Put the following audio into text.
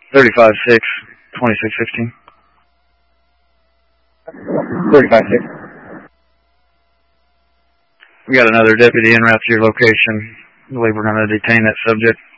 35-6, 2615. 35-6. We got another deputy en route to your location. I believe we're going to detain that subject.